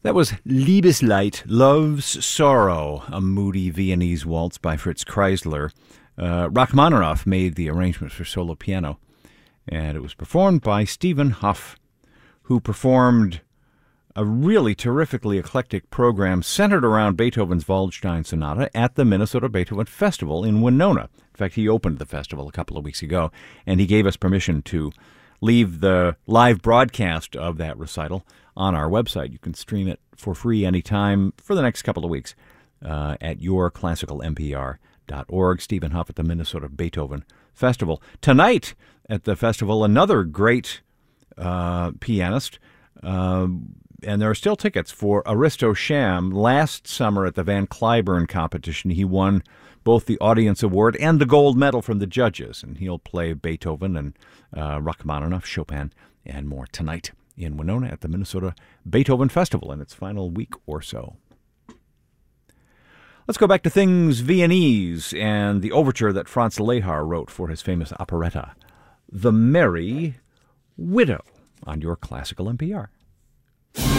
That was Liebeslied, Love's Sorrow, a moody Viennese waltz by Fritz Kreisler. Rachmaninoff made the arrangements for solo piano, and it was performed by Stephen Hough, who performed a really terrifically eclectic program centered around Beethoven's Waldstein Sonata at the Minnesota Beethoven Festival in Winona. In fact, he opened the festival a couple of weeks ago, and he gave us permission to leave the live broadcast of that recital on our website. You can stream it for free anytime for the next couple of weeks at yourclassicalmpr.org. Stephen Hough at the Minnesota Beethoven Festival. Tonight at the festival, another great pianist, and there are still tickets for Aristo Sham. Last summer at the Van Cliburn competition, he won both the Audience Award and the gold medal from the judges, and he'll play Beethoven and Rachmaninoff, Chopin, and more tonight in Winona at the Minnesota Beethoven Festival in its final week or so. Let's go back to things Viennese and the overture that Franz Lehár wrote for his famous operetta, The Merry Widow, on your Classical NPR.